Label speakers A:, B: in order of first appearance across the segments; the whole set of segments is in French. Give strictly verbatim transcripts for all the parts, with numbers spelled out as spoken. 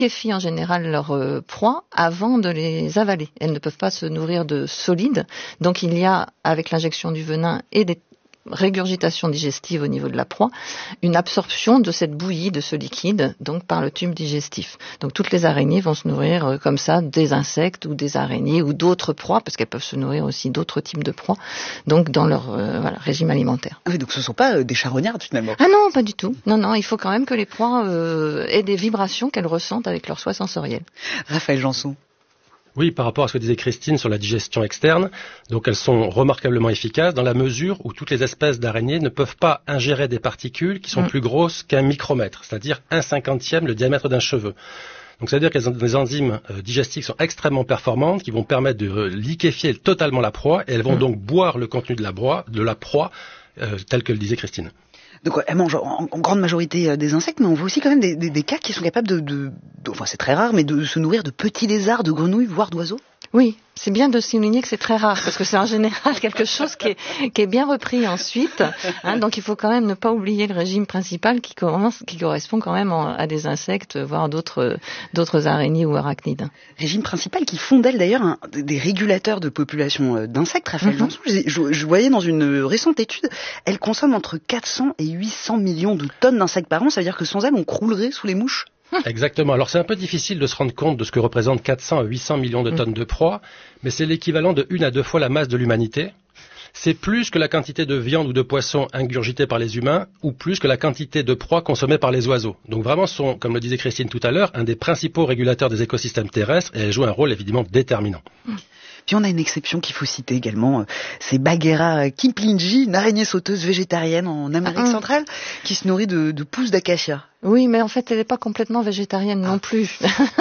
A: liquéfient en général leurs euh, proies avant de les avaler. Elles ne peuvent pas se nourrir de solides, donc il y a, avec l'injection du venin et des régurgitation digestive au niveau de la proie, une absorption de cette bouillie, de ce liquide, donc par le tube digestif. Donc toutes les araignées vont se nourrir euh, comme ça des insectes ou des araignées ou d'autres proies, parce qu'elles peuvent se nourrir aussi d'autres types de proies, donc dans leur euh, voilà, régime alimentaire.
B: Ah oui, donc ce ne sont pas euh, des charognardes finalement.
A: Ah non, pas du tout. Non, non, il faut quand même que les proies euh, aient des vibrations qu'elles ressentent avec leur soie sensorielle.
B: Raphaël Janson.
C: Oui, par rapport à ce que disait Christine sur la digestion externe, donc elles sont remarquablement efficaces dans la mesure où toutes les espèces d'araignées ne peuvent pas ingérer des particules qui sont mmh. plus grosses qu'un micromètre, c'est-à-dire un cinquantième le diamètre d'un cheveu. Donc ça veut dire que les enzymes euh, digestives sont extrêmement performantes, qui vont permettre de euh, liquéfier totalement la proie, et elles vont mmh. donc boire le contenu de la proie, de la proie euh, tel que le disait Christine.
B: Donc elle mange en, en grande majorité des insectes, mais on voit aussi quand même des, des, des cas qui sont capables de, de, de, enfin c'est très rare, mais de se nourrir de petits lézards, de grenouilles, voire d'oiseaux.
A: Oui, c'est bien de souligner que c'est très rare, parce que c'est en général quelque chose qui est, qui est bien repris ensuite. Hein, donc il faut quand même ne pas oublier le régime principal qui, commence, qui correspond quand même en, à des insectes, voire d'autres, d'autres araignées ou arachnides.
B: Régime principal qui font d'elle d'ailleurs un, des régulateurs de population d'insectes. Raphaël mm-hmm. Janson, je, je, je voyais dans une récente étude, elle consomme entre quatre cents et huit cents millions de tonnes d'insectes par an. Ça veut dire que sans elle, on croulerait sous les mouches.
C: Exactement. Alors c'est un peu difficile de se rendre compte de ce que représentent quatre cents à huit cents millions de tonnes de proie, mais c'est l'équivalent de une à deux fois la masse de l'humanité. C'est plus que la quantité de viande ou de poisson ingurgitée par les humains, ou plus que la quantité de proie consommée par les oiseaux. Donc vraiment, ce sont, comme le disait Christine tout à l'heure, un des principaux régulateurs des écosystèmes terrestres, et elles jouent un rôle évidemment déterminant.
B: Puis on a une exception qu'il faut citer également, c'est Bagheera kiplingi, une araignée sauteuse végétarienne en Amérique ah, centrale, qui se nourrit de, de pousses d'acacia.
A: Oui, mais en fait, elle n'est pas complètement végétarienne ah. non plus.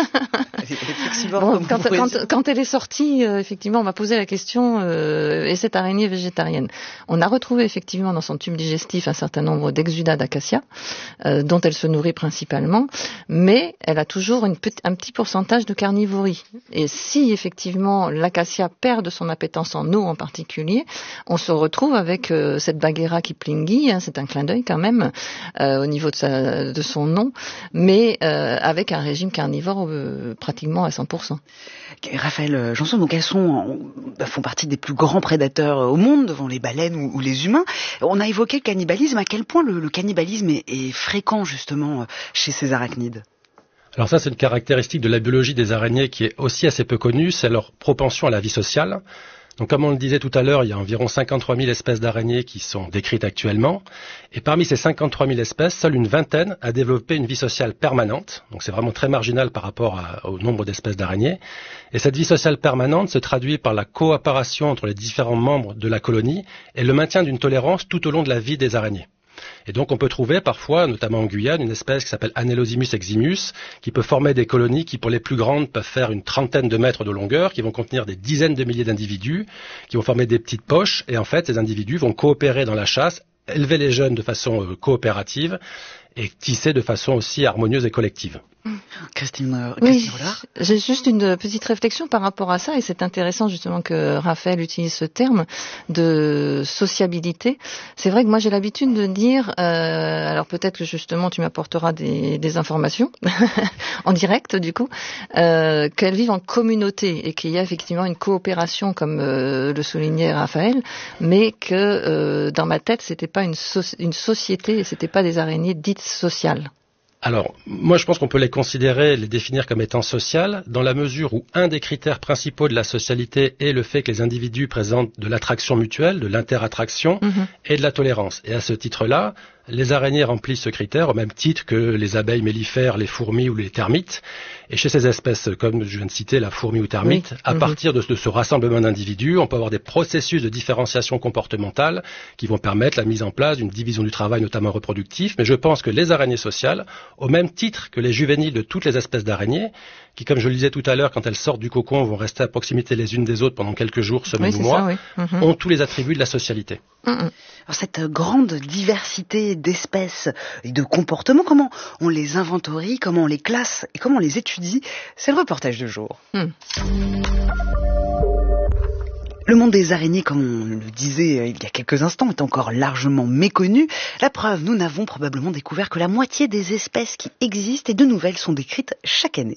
A: Bon, quand, quand, quand elle est sortie, euh, effectivement, on m'a posé la question, euh, est cette araignée végétarienne? On a retrouvé effectivement dans son tube digestif un certain nombre d'exudats d'acacia, euh, dont elle se nourrit principalement, mais elle a toujours une petit, un petit pourcentage de carnivorie. Et si effectivement l'acacia perd de son appétence en eau en particulier, on se retrouve avec euh, cette Bagheera kiplingi, hein, c'est un clin d'œil quand même, euh, au niveau de, sa, de son nom, mais euh, avec un régime carnivore euh, pratiquement à cent pour cent.
B: Raphaël Janson, donc elles sont, font partie des plus grands prédateurs au monde, devant les baleines ou, ou les humains. On a évoqué le cannibalisme. À quel point le, le cannibalisme est, est fréquent justement chez ces arachnides?
C: Alors ça, c'est une caractéristique de la biologie des araignées qui est aussi assez peu connue, c'est leur propension à la vie sociale. Donc comme on le disait tout à l'heure, il y a environ cinquante-trois mille espèces d'araignées qui sont décrites actuellement. Et parmi ces cinquante-trois mille espèces, seule une vingtaine a développé une vie sociale permanente. Donc c'est vraiment très marginal par rapport à, au nombre d'espèces d'araignées. Et cette vie sociale permanente se traduit par la coopération entre les différents membres de la colonie et le maintien d'une tolérance tout au long de la vie des araignées. Et donc on peut trouver parfois, notamment en Guyane, une espèce qui s'appelle Anelosimus eximus, qui peut former des colonies qui, pour les plus grandes, peuvent faire une trentaine de mètres de longueur, qui vont contenir des dizaines de milliers d'individus, qui vont former des petites poches, et en fait, ces individus vont coopérer dans la chasse, élever les jeunes de façon euh, coopérative, et tisser de façon aussi harmonieuse et collective.
B: Christine, euh,
A: oui,
B: Christine Rollard.
A: J'ai juste une petite réflexion par rapport à ça, et c'est intéressant justement que Raphaël utilise ce terme de sociabilité. C'est vrai que moi j'ai l'habitude de dire, euh, alors peut-être que justement tu m'apporteras des, des informations en direct du coup, euh, qu'elles vivent en communauté et qu'il y a effectivement une coopération comme euh, le soulignait Raphaël, mais que euh, dans ma tête c'était pas une, so- une société et c'était pas des araignées dites sociales.
C: Alors, moi je pense qu'on peut les considérer, les définir comme étant sociales, dans la mesure où un des critères principaux de la socialité est le fait que les individus présentent de l'attraction mutuelle, de l'interattraction mmh. et de la tolérance. Et à ce titre-là, les araignées remplissent ce critère au même titre que les abeilles mellifères, les fourmis ou les termites. Et chez ces espèces, comme je viens de citer, la fourmi ou termite, oui. à mmh. partir de, de ce rassemblement d'individus, on peut avoir des processus de différenciation comportementale qui vont permettre la mise en place d'une division du travail, notamment reproductif. Mais je pense que les araignées sociales, au même titre que les juvéniles de toutes les espèces d'araignées, qui, comme je le disais tout à l'heure, quand elles sortent du cocon, vont rester à proximité les unes des autres pendant quelques jours, semaines
A: oui,
C: ou mois,
A: ça, oui. mmh.
C: ont tous les attributs de la socialité.
B: Mmh. Alors cette grande diversité d'espèces et de comportements, comment on les inventorie, comment on les classe et comment on les étudie, c'est le reportage du jour. Mmh. Le monde des araignées, comme on le disait il y a quelques instants, est encore largement méconnu. La preuve, nous n'avons probablement découvert que la moitié des espèces qui existent et de nouvelles sont décrites chaque année.